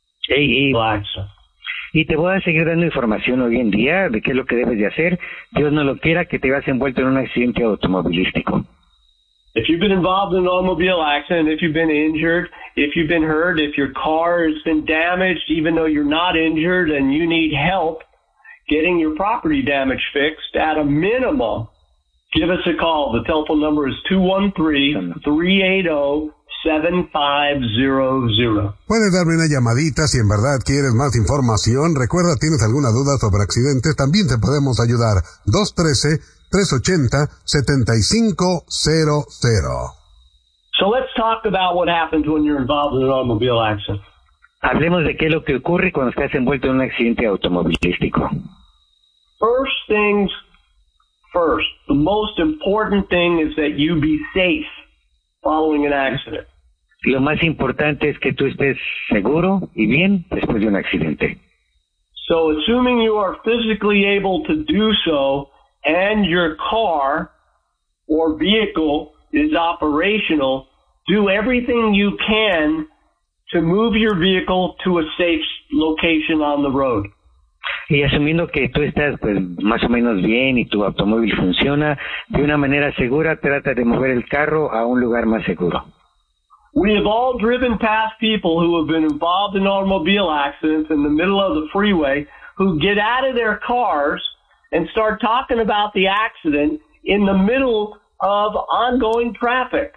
Y te voy a seguir dando información hoy en día de qué es lo que debes de hacer. Dios no lo quiera que te veas envuelto en un accidente automovilístico. If you've been involved in an automobile accident, if you've been injured, if you've been hurt, if your car has been damaged, even though you're not injured and you need help getting your property damage fixed, at a minimum, give us a call. The telephone number is 213-380-7500. Puedes darme una llamadita si en verdad quieres más información. Recuerda, tienes alguna duda sobre accidentes, también te podemos ayudar. 213-380-7500. So let's talk about what happens when you're involved in an automobile accident. Hablemos de qué es lo que ocurre cuando estás envuelto en un accidente automovilístico. First things first. The most important thing is that you be safe following an accident. Lo más importante es que tú estés seguro y bien después de un accidente. So assuming you are physically able to do so and your car or vehicle is operational, do everything you can to move your vehicle to a safe location on the road. Y asumiendo que tú estás pues más o menos bien y tu automóvil funciona de una manera segura, trata de mover el carro a un lugar más seguro. We have all driven past people who have been involved in automobile accidents in the middle of the freeway who get out of their cars and start talking about the accident in the middle of ongoing traffic.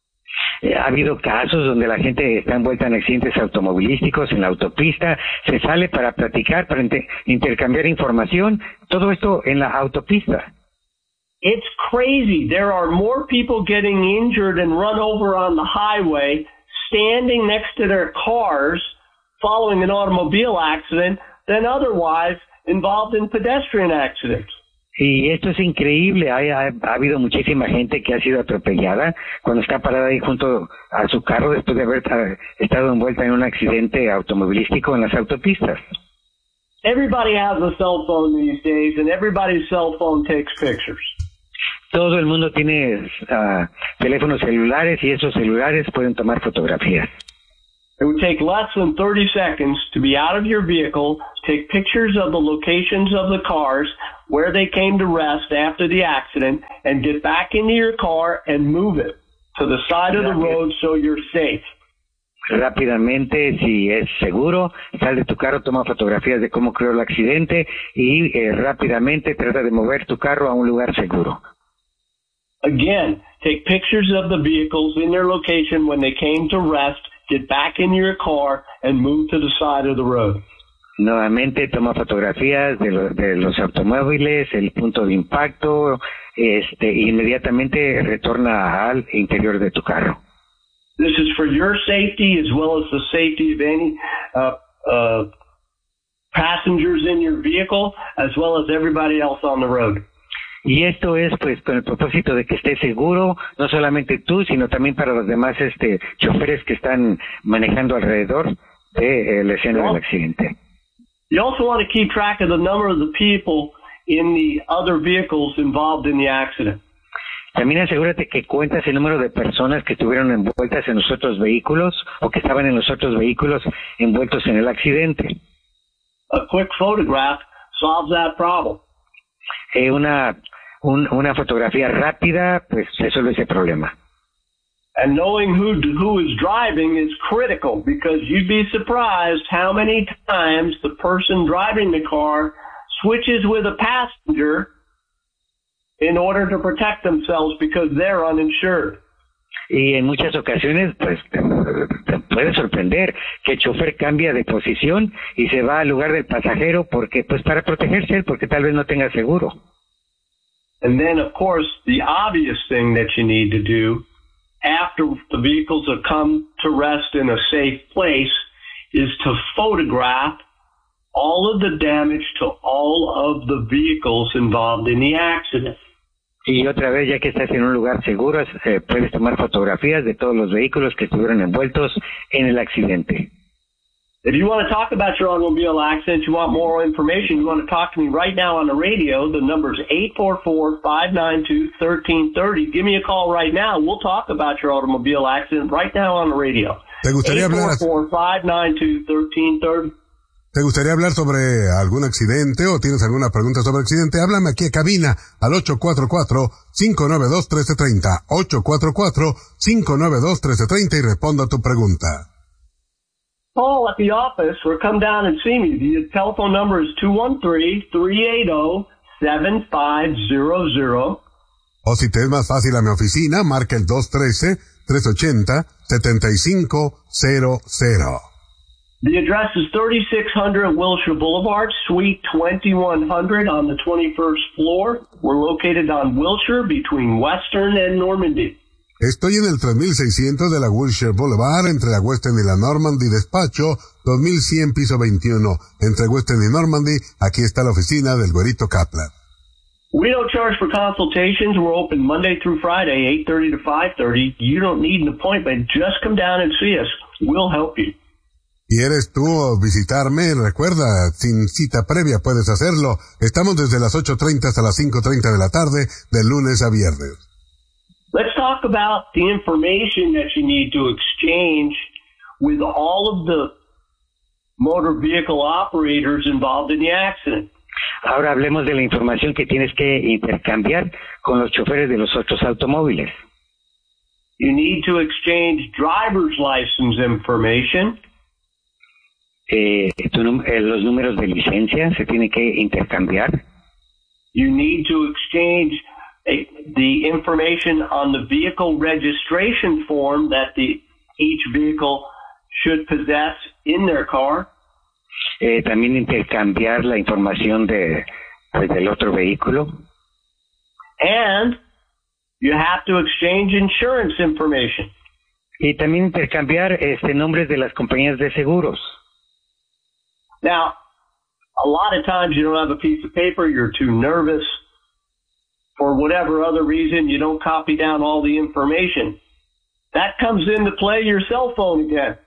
Ha habido casos donde la gente está envuelta en accidentes automovilísticos en la autopista, se sale para platicar, para intercambiar información, todo esto en la autopista. It's crazy. There are more people getting injured and run over on the highway standing next to their cars following an automobile accident than otherwise involved in pedestrian accidents. Y esto es increíble, ha habido muchísima gente que ha sido atropellada cuando está parada ahí junto a su carro después de haber estado envuelta en un accidente automovilístico en las autopistas. Everybody has a cell phone these days and everybody's cell phone takes pictures. Todo el mundo tiene teléfonos celulares y esos celulares pueden tomar fotografías. It would take less than 30 seconds to be out of your vehicle, take pictures of the locations of the cars, where they came to rest after the accident, and get back into your car and move it to the side of the road so you're safe. Rápidamente, si es seguro, sal de tu carro, toma fotografías de cómo ocurrió el accidente y rápidamente trata de mover tu carro a un lugar seguro. Again, take pictures of the vehicles in their location when they came to rest, get back in your car, and move to the side of the road. Nuevamente toma fotografías de los automóviles, el punto de impacto, inmediatamente retorna al interior de tu carro. This is for your safety as well as the safety of any passengers in your vehicle, as well as everybody else on the road. Y esto es pues con el propósito de que estés seguro, no solamente tú, sino también para los demás choferes que están manejando alrededor de la escena del accidente. You also want to keep track of the number of the people in the other vehicles involved in the accident. También asegúrate que cuentas el número de personas que estuvieron envueltas en los otros vehículos o que estaban en los otros vehículos envueltos en el accidente. A quick photograph solves that problem. Una fotografía rápida, pues resuelve ese problema. And knowing who is driving is critical, because you'd be surprised how many times the person driving the car switches with a passenger in order to protect themselves because they're uninsured. Y en muchas ocasiones, pues, te puede sorprender que el chofer cambia de posición y se va al lugar del pasajero porque, pues, para protegerse, porque tal vez no tenga seguro. And then, of course, the obvious thing that you need to do after the vehicles have come to rest in a safe place is to photograph all of the damage to all of the vehicles involved in the accident. Y otra vez, ya que estás en un lugar seguro, puedes tomar fotografías de todos los vehículos que estuvieron envueltos en el accidente. If you want to talk about your automobile accident, you want more information, you want to talk to me right now on the radio, the number is 844-592-1330. Give me a call right now. We'll talk about your automobile accident right now on the radio. ¿Te gustaría hablar? 844-592-1330. ¿Te gustaría hablar sobre algún accidente o tienes alguna pregunta sobre accidente? Háblame aquí a cabina al 844-592-1330. 844-592-1330 y responda a tu pregunta. Call at the office or come down and see me. The telephone number is 213-380-7500. O si te es más fácil a mi oficina, marca el 213-380-7500. The address is 3600 Wilshire Boulevard, Suite 2100 on the 21st floor. We're located on Wilshire between Western and Normandy. Estoy en el 3600 de la Wilshire Boulevard, entre la Western y la Normandy, despacho 2100, piso 21. Entre Western y Normandy, aquí está la oficina del Güerito Kaplan. We don't charge for consultations. We're open Monday through Friday, 8:30 to 5:30. You don't need an appointment. Just come down and see us. We'll help you. ¿Quieres tú visitarme? Recuerda, sin cita previa puedes hacerlo. Estamos desde las 8:30 hasta las 5:30 de la tarde, de lunes a viernes. Let's talk about the information that you need to exchange with all of the motor vehicle operators involved in the accident. Ahora hablemos de la información que tienes que intercambiar con los choferes de los otros automóviles. You need to exchange driver's license information. Los números de licencia se tienen que intercambiar. You need to exchange the information on the vehicle registration form that each vehicle should possess in their car. También intercambiar la información del otro vehículo. And you have to exchange insurance information. Y también intercambiar nombres de las compañías de seguros. Now, a lot of times you don't have a piece of paper, you're too nervous. For whatever other reason, you don't copy down all the information. That comes into play your cell phone again.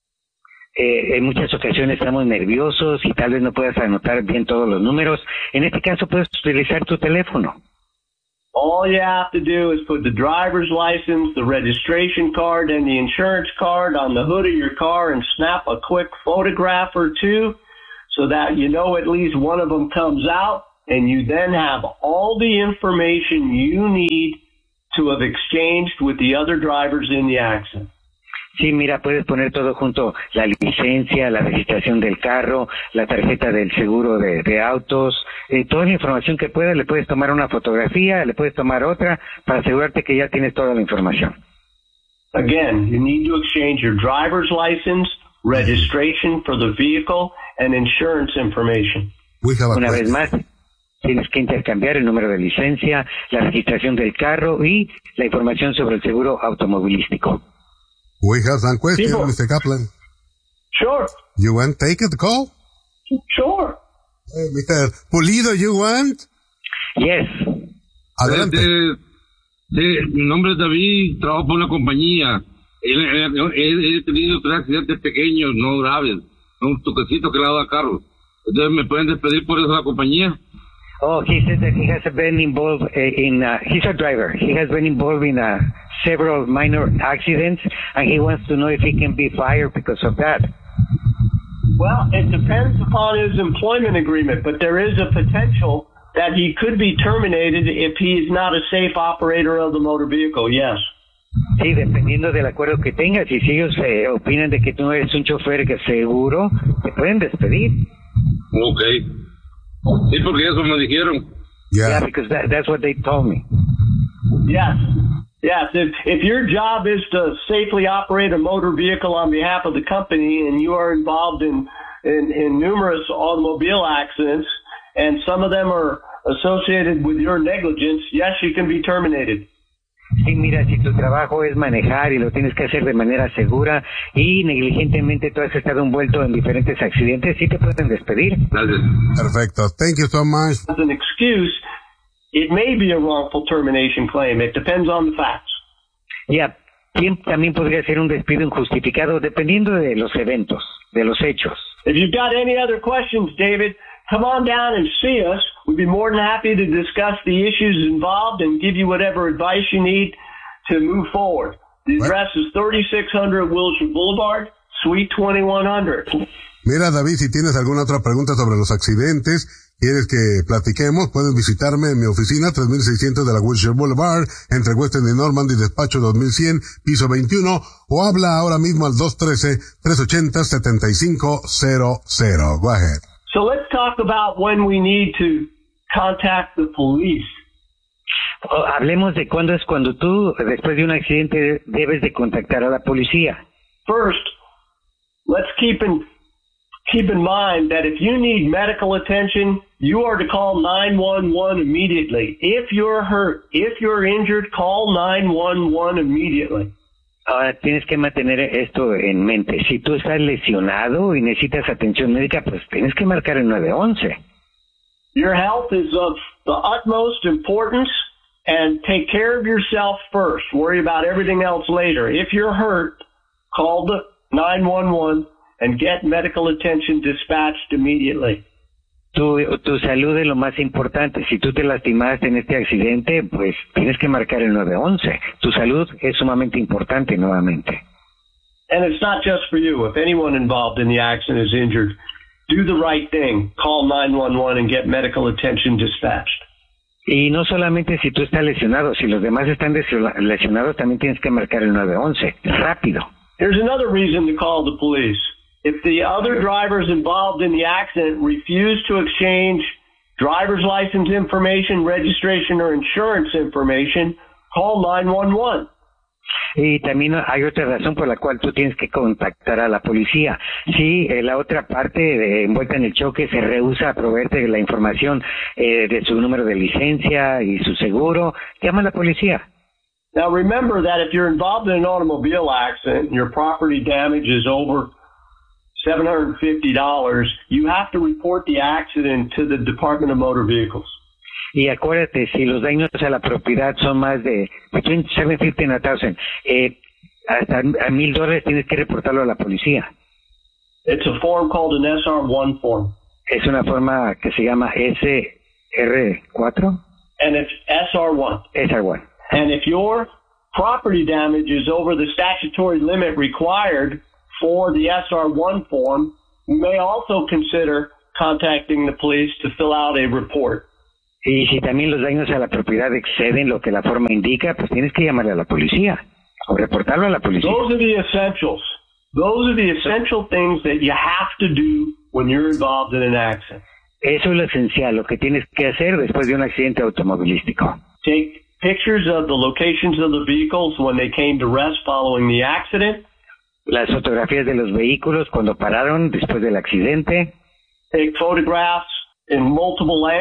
En muchas ocasiones estamos nerviosos y tal vez no puedas anotar bien todos los números. En este caso puedes utilizar tu teléfono. All you have to do is put the driver's license, the registration card, and the insurance card on the hood of your car and snap a quick photograph or two so that you know at least one of them comes out. And you then have all the information you need to have exchanged with the other drivers in the accident. Sí, mira, puedes poner todo junto, la licencia, la registración del carro, la tarjeta del seguro de autos, toda la información que puedas, le puedes tomar una fotografía, le puedes tomar otra, para asegurarte que ya tienes toda la información. Again, you need to exchange your driver's license, registration for the vehicle, and insurance information. Una vez más, tienes que intercambiar el número de licencia, la registración del carro y la información sobre el seguro automovilístico. We have some questions, Mr. Kaplan. Sure. You want to take the call? Sure. Mr. Pulido, you want? Yes. Adelante. Mi nombre es David, trabajo por una compañía. He tenido 3 accidentes pequeños, no graves. Un toquecito que le ha dado a carro. Entonces, ¿me pueden despedir por eso de la compañía? Oh, he said that he has been involved he's a driver. He has been involved in several minor accidents, and he wants to know if he can be fired because of that. Well, it depends upon his employment agreement, but there is a potential that he could be terminated if he is not a safe operator of the motor vehicle, yes. Sí, dependiendo del acuerdo que tengas, y si ellos opinan de que tú no eres un chofer que seguro, te pueden despedir. Okay. Sí, porque eso me dijeron. Yeah, because that's what they told me. Yes. Yes, if your job is to safely operate a motor vehicle on behalf of the company and you are involved in numerous automobile accidents and some of them are associated with your negligence, yes, you can be terminated. Sí, mira, si tu trabajo es manejar y lo tienes que hacer de manera segura y negligentemente tú has estado envuelto en diferentes accidentes, sí te pueden despedir. Perfecto. Thank you so much. As an excuse, it may be a wrongful termination claim. It depends on the facts. Yeah, también podría ser un despido injustificado dependiendo de los eventos, de los hechos. If you've got any other questions, David, come on down and see us. We'd be more than happy to discuss the issues involved and give you whatever advice you need to move forward. The address is 3600 Wilshire Boulevard, Suite 2100. Mira, David, si tienes alguna otra pregunta sobre los accidentes, quieres que platiquemos, puedes visitarme en mi oficina 3600 de la Wilshire Boulevard, entre Western y Normandy, despacho 2100, piso 21, o habla ahora mismo al 213-380-7500. Go ahead. So let's talk about when we need to contact the police. Hablemos de cuándo es cuando tú, después de un accidente, debes de contactar a la policía. First, let's keep in mind that if you need medical attention, you are to call 911 immediately. If you're hurt, if you're injured, call 911 immediately. Ahora tienes que mantener esto en mente. Si tú estás lesionado y necesitas atención médica, pues tienes que marcar el 911. Your health is of the utmost importance, and take care of yourself first. Worry about everything else later. If you're hurt, call the 911 and get medical attention dispatched immediately. Tu salud es lo más importante. Si tú te lastimaste en este accidente, pues tienes que marcar el 911. Tu salud es sumamente importante nuevamente. And it's not just for you. If anyone involved in the accident is injured, do the right thing. Call 911 and get medical attention dispatched. Y no solamente si tú estás lesionado, si los demás están lesionados, también tienes que marcar el 911. Rápido. Here's another reason to call the police. If the other drivers involved in the accident refuse to exchange driver's license information, registration, or insurance information, call 911. Y también hay otra razón por la cual tú tienes que contactar a la policía. Si la otra parte envuelta en el choque se rehúsa a proveerte la información de su número de licencia y su seguro, llama a la policía. Now remember that if you're involved in an automobile accident and your property damage is over $750, you have to report the accident to the Department of Motor Vehicles. Y acuérdate, si los daños a la propiedad son más de between $750 and $1,000, hasta $1,000 tienes que reportarlo a la policía. It's a form called an SR1 form. Es una forma que se llama SR4. And it's SR1. SR1. And if your property damage is over the statutory limit required for the SR1 form, you may also consider contacting the police to fill out a report. Y si también los daños a la propiedad exceden lo que la forma indica, pues tienes que llamarle a la policía o reportarlo a la policía. Those are the essentials. Those are the essential things that you have to do when you're involved in an accident. Eso es lo esencial, lo que tienes que hacer después de un accidente automovilístico. Take pictures of the locations of the vehicles when they came to rest following the accident. Las fotografías de los vehículos cuando pararon después del accidente. Take photographs in multiple angles.